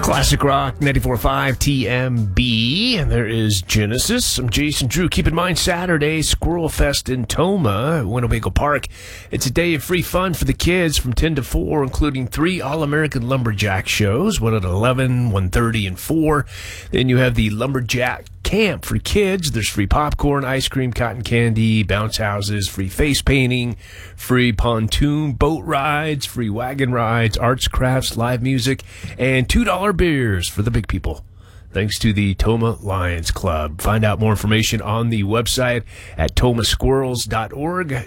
Classic Rock 94.5 TMB, and there is Genesis. I'm Jason Drew. Keep in mind, Saturday, Squirrel Fest in Tomah at Winnebago Park. It's a day of free fun for the kids from 10 to 4, including 3 All-American Lumberjack shows, one at 11, 1:30, and 4. Then you have the Lumberjack Camp for kids. There's free popcorn, ice cream, cotton candy, bounce houses, free face painting, free pontoon boat rides, free wagon rides, arts, crafts, live music, and $2 beers for the big people. Thanks to the Tomah Lions Club. Find out more information on the website at tomahsquirrels.org.